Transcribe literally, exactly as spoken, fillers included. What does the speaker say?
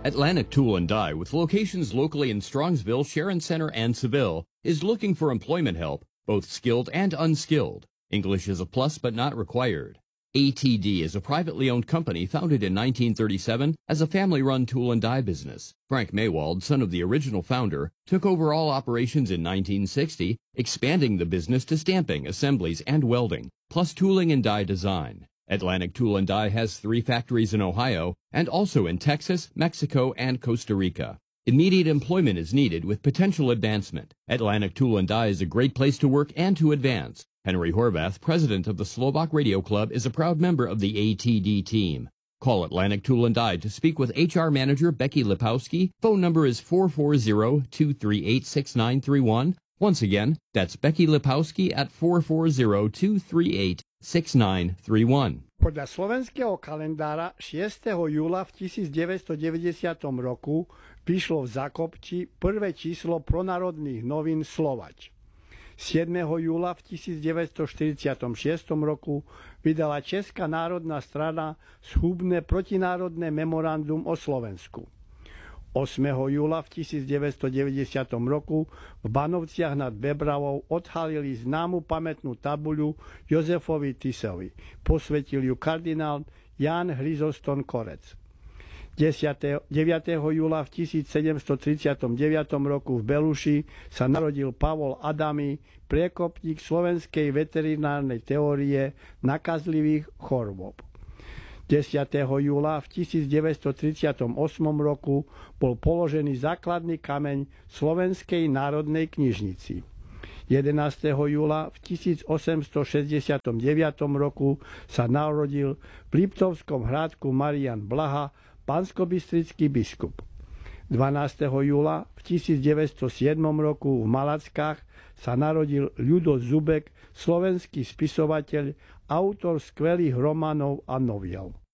Atlantic Tool and Die, with locations locally in Strongsville, Sharon Center, and Seville, is looking for employment help, both skilled and unskilled. English is a plus but not required. A T D is a privately owned company founded in nineteen thirty-seven as a family-run tool and die business. Frank Maywald, son of the original founder, took over all operations in nineteen sixty, expanding the business to stamping, assemblies, and welding, plus tooling and die design. Atlantic Tool and Die has three factories in Ohio and also in Texas, Mexico, and Costa Rica. Immediate employment is needed with potential advancement. Atlantic Tool and Die is a great place to work and to advance. Henry Horvath, president of the Slovak Radio Club, is a proud member of the A T D team. Call Atlantic Tool and Die to speak with H R manager Becky Lipowski. Phone number is four four zero, two three eight, six nine three one. Once again, that's Becky Lipowski at four four zero, two three eight, six nine three one. Podľa slovenského kalendára šiesteho júla v tisícdeväťstodeväťdesiatom roku vyšlo v Zakopči prvé číslo pronárodných novín Slovač. siedmeho júla v tisícdeväťstoštyridsiatom šiestom roku vydala Česká národná strana schúbne protinárodné memorandum o Slovensku. ôsmeho júla v tisícdeväťstodeväťdesiatom roku v Banovciach nad Bebravou odhalili známu pamätnú tabuľu Jozefovi Tisovi. Posvetil ju kardinál Ján Hryzoston Korec. deviateho júla v tisícsedemstotridsiatom deviatom roku v Beluši sa narodil Pavol Adami, priekopník slovenskej veterinárnej teórie nakazlivých chorôb. desiateho júla v tisícdeväťstotridsiatom ôsmom roku bol položený základný kameň Slovenskej národnej knižnici. jedenásteho júla v tisícosemstošesťdesiatom deviatom roku sa narodil v Liptovskom Hrádku Marián Blaha, banskobystrický biskup. dvanásteho júla v tisícdeväťstosedmom roku v Malackách sa narodil Ľudo Zubek, slovenský spisovateľ, autor skvelých románov a noviel.